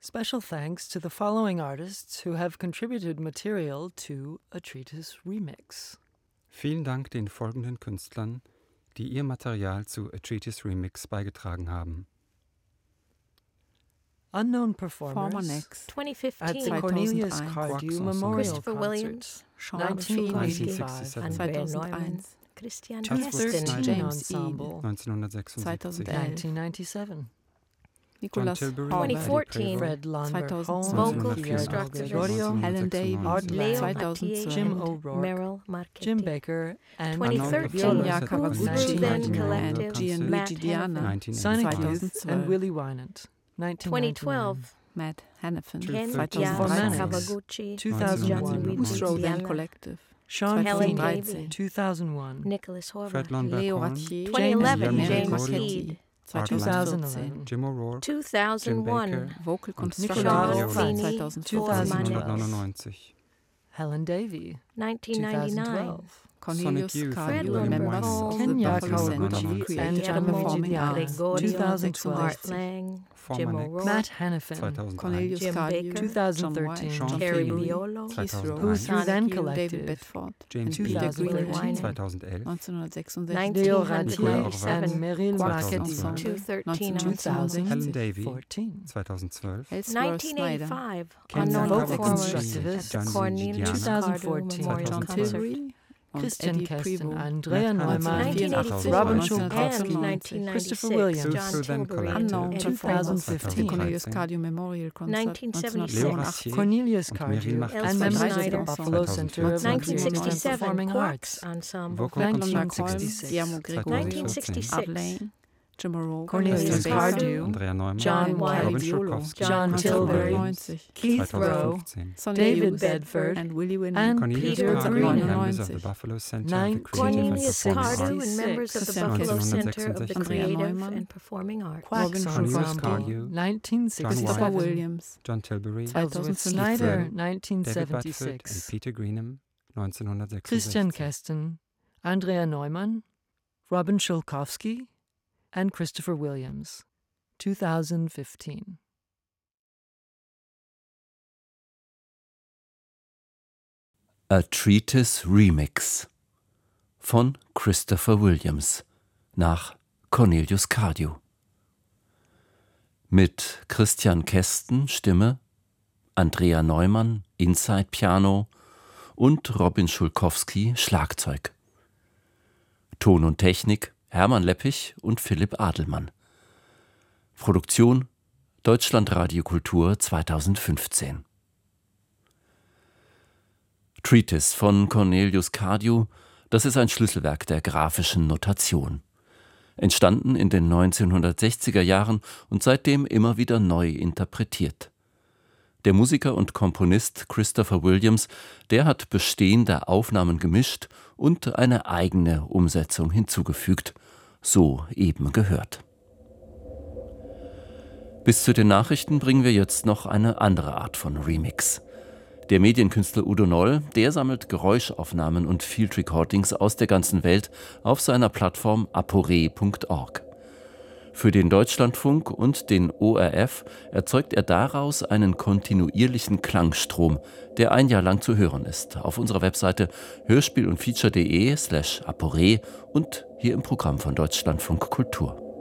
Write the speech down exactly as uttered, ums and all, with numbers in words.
Special thanks to the following artists who have contributed material to A Treatise Remix. Vielen Dank den folgenden Künstlern, die ihr Material zu A Treatise Remix beigetragen haben. Unknown performers Formanex twenty at the fifteen, Cornelius zweitausendeins. Cardew Quarks Memorial Christopher Concert, Williams, nineteen eighty-five, neunzehnhundertsechsundsiebzig. Andrea Neumann, zweitausendeins. Christian Chatsworth Kesten, Snyder. James Ensemble, neunzehnhundertsechsundsiebzig. zweitausendelf. nineteen ninety-seven, Nicolas John Tilbury, Horvath, twenty fourteen, Fred Lambert zweitausendzwölf. Holmes, Vocal Guillermo constructivist. Gregorio, Helen Davis, Art Leo Lang, zweitausendzwölf. Mathieu, Jim and O'Rourke, Merrill Marchetti. Jim Baker, and twenty Unknown thirteen, performers Sonia at the Kawabouchi, Groove Then nineteen ninety-nine, Collective, Gianluigi Matt Diana, Hannafin. Sonic Youth, zweitausendzwölf. and Willie Wynant, nineteen twenty ninety-nine, twelve, Matt Hannafin, Ken Ken Diaz, zweitausenddreizehn. Formanix, Kawaguchi, two thousand one, Gianluigi Throwdown Diana, Collective, Sean Helen Feeney, Davey, two thousand one, Nicholas Horvath. Fred Lundberg Leo Horn, Ratier, twenty eleven, James James Gregorio, Heed. two thousand zweitausendvierzehn. eleven, Jim O'Rourke, two Jim thousand one, Baker, Vocal und Construction, Nicolas Feeney, zweitausendzwölf. neunzehnhundertneunundneunzig. Helen Davey, nineteen two thousand ninety-nine, twelve, Cornelius Sonic Youth, Cardew, Fred William members Lambert of the Kenya Buffalo Center Kawaguchi, for and Creative Guillermo Performing Arts, Gregorio, two thousand twelve, Art Lang, Jim Formanex, O'Rourke, Matt Hannafin, zweitausendein. Cornelius Jim Cardew, Baker, two thousand John White, thirteen, Sean Terry Tilbury, Biolo, Who zweitausendein. Through Sonic Then Youth, David Collective, Bedford, James two Peter thousand Green, thirteen, zweitausendelf. neunzehnhundertsechsundsechzig, Leo nineteen Ratier ninety-seven, and Meryl Quarks Marchetti, Ensemble, two thirteen, two thousand Helen Davey, fourteen, zweitausendzwölf. Ellsworth nineteen Snyder, eighty-five, Ken Unknown Vocal Performers Constructivist, at the Gianluigi Cornelius Diana, Cardew twenty fourteen, Memorial John Concert. Tilbury und Christian Eddie Kesten, Prevost. Andrea Neumann, nineteen eighty-four, Robin and Schulkowski, nineteen Christopher ninety-six, Williams, John Through Then Tilbury, Collective, Unknown Eddie two thousand Prevost. fifteen, Cornelius zweitausenddreizehn. Cardew Memorial Concert nineteen seventy-six, Leo neunzehnhundertachtzig. Ratier Cornelius und Cardew, Meryl and Marchetti, members of the Snyder. Buffalo Center of nineteen Creative and sixty-seven, Performing Quarks Arts, Ensemble, Vocal Frank nineteen Construction, sixty-six, Guillermo Gregorio, nineteen sixty-six, Art Lane, Jim O'Rourke, Cornelius Cornelius Cardew, Andrea Neumann, John White, Robin Biolo, Schulkowski, John Christopher Tilbury, Williams, Keith Rowe, zweitausendfünfzehn. Sonia David Hughes Bedford, and Willie Winnie, and Cornelius Peter Cardew, Green, members of the neunzehnhundertneunzig. Buffalo Center Nine- for Creative and Cornelius Performing Cardew Arts. and members of the Christian Buffalo Kesten. Center of the neunzehnhundertsechsundsechzig. Creative Neumann. and Performing Arts. Quacks Robin Cornelius Ensemble, Cardew, nineteen Christopher sixty-seven, Williams, John Tilbury, zweitausendfünfzehn. Ellsworth Keith Snyder, Rowe, nineteen David Bedford und seventy-six, Peter Greenham, neunzehnhundertsechsundsechzig. Christian Kesten, Andrea Neumann, Robin Schulkowski, and Christopher Williams, two thousand fifteen. A Treatise Remix von Christopher Williams nach Cornelius Cardew. Mit Christian Kesten Stimme, Andrea Neumann Inside Piano und Robin Schulkowski Schlagzeug. Ton und Technik Hermann Leppich und Philipp Adelmann. Produktion Deutschlandradio Kultur zweitausendfünfzehn. Treatise von Cornelius Cardew, das ist ein Schlüsselwerk der graphischen Notation. Entstanden in den neunzehnhundertsechziger Jahren und seitdem immer wieder neu interpretiert. Der Musiker und Komponist Christopher Williams, der hat bestehende Aufnahmen gemischt und eine eigene Umsetzung hinzugefügt, so eben gehört. Bis zu den Nachrichten bringen wir jetzt noch eine andere Art von Remix. Der Medienkünstler Udo Noll, der sammelt Geräuschaufnahmen und Field Recordings aus der ganzen Welt auf seiner Plattform apore punkt org. Für den Deutschlandfunk und den O R F erzeugt er daraus einen kontinuierlichen Klangstrom, der ein Jahr lang zu hören ist. Auf unserer Webseite hörspiel und feature punkt de slash apore und hier im Programm von Deutschlandfunk Kultur.